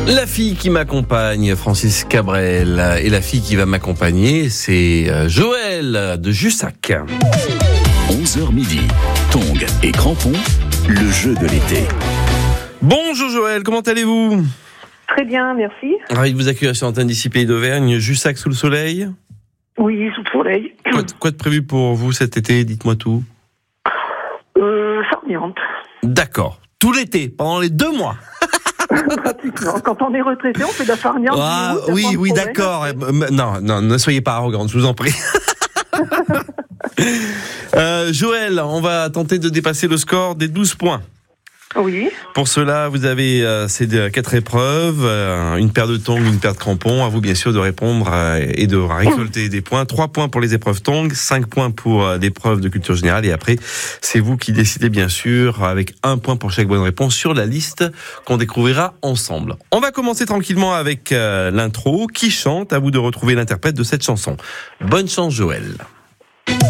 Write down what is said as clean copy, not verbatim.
La fille qui m'accompagne, Francis Cabrel, et la fille qui va m'accompagner, c'est Joël de Jussac. 11h midi, tongs et crampons, le jeu de l'été. Bonjour Joël, comment allez-vous ? Très bien, merci. Ravi de vous accueillir sur l'antenne d'ici Pays d'Auvergne. Jussac sous le soleil ? Oui, sous le soleil. Quoi de prévu pour vous cet été ? Dites-moi tout. Farniente. D'accord. Tout l'été, pendant les 2 mois. Pratiquement. Quand on est retraité, on fait de la farniente. Ah, oui, d'accord. Non, ne soyez pas arrogante, je vous en prie. Joël, on va tenter de dépasser le score des 12 points. Oui. Pour cela, vous avez ces 4 épreuves, une paire de tongs, une paire de crampons. À vous, bien sûr, de répondre et de récolter des points. 3 points pour les épreuves tongs, 5 points pour l'épreuve de culture générale. Et après, c'est vous qui décidez, bien sûr, avec 1 point pour chaque bonne réponse sur la liste qu'on découvrira ensemble. On va commencer tranquillement avec l'intro. Qui chante ? À vous de retrouver l'interprète de cette chanson. Bonne chance, Joël.